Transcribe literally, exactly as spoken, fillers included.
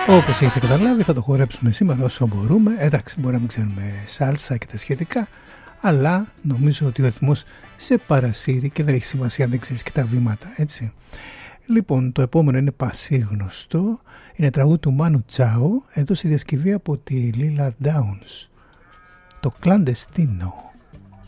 Όπως έχετε καταλάβει θα το χορέψουμε σήμερα όσο μπορούμε. Εντάξει, μπορεί να μην ξέρουμε σάλσα και τα σχετικά, αλλά νομίζω ότι ο ρυθμός σε παρασύρει και δεν έχει σημασία αν δεν ξέρεις και τα βήματα, έτσι. Λοιπόν, το επόμενο είναι πασίγνωστο. Είναι τραγούδι του Μάνου Τσάο, εδώ στη διασκευή από τη Lila Downs. Το Clandestino.